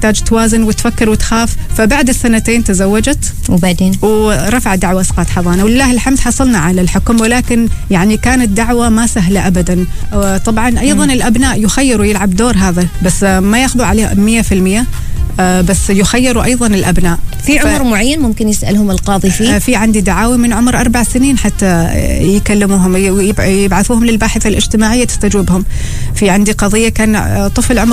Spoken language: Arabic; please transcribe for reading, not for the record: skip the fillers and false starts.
تحتاج توازن وتفكر وتخاف. فبعد السنتين تزوجت وبعدين ورفعت دعوى إسقاط حضانة، ولله الحمد حصلنا على الحكم، ولكن يعني كانت دعوة ما سهلة أبدا. طبعا أيضا الأبناء يخيروا يلعب دور هذا، بس ما ياخذوا عليه 100%، بس يخيروا أيضا الأبناء. في عمر معين ممكن يسألهم القاضي فيه؟ في عندي دعاوى من عمر 4 سنين حتى يكلموهم، يبعثوهم للباحثة الاجتماعية تستجوبهم. في عندي قضية كان طفل عمره